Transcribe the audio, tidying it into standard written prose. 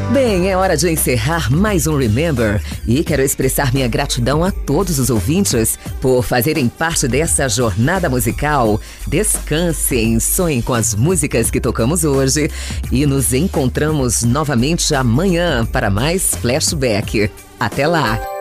Bem, é hora de encerrar mais um Remember e quero expressar minha gratidão a todos os ouvintes por fazerem parte dessa jornada musical. Descansem, sonhem com as músicas que tocamos hoje e nos encontramos novamente amanhã para mais flashback. Até lá!